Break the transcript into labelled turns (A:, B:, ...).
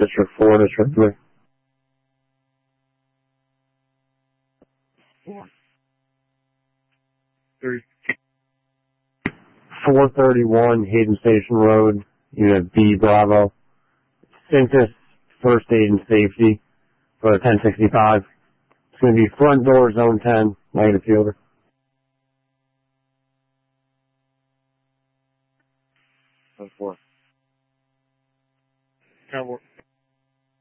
A: District 4, District 3.
B: 4. 3.
A: 431 Hayden Station Road, Unit B, Bravo. Synctus, First Aid and Safety, for 1065. It's going to be front door, Zone 10, negative fielder.
B: 4. Cowboy.